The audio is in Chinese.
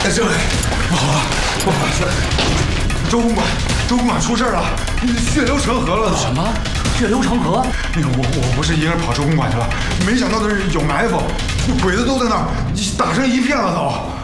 政委，不好了，不好了！周公馆出事了，血流成河了都！ 什么？血流成河？ 我不是一个人跑周公馆去了，没想到那是有埋伏，鬼子都在那儿，打成一片了都。